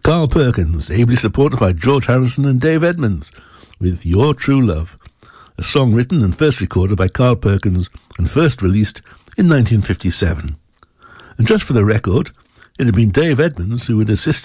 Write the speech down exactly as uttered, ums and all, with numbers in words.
Carl Perkins, ably supported by George Harrison and Dave Edmunds, with Your True Love, a song written and first recorded by Carl Perkins and first released in nineteen fifty-seven. And just for the record, it had been Dave Edmunds who had assisted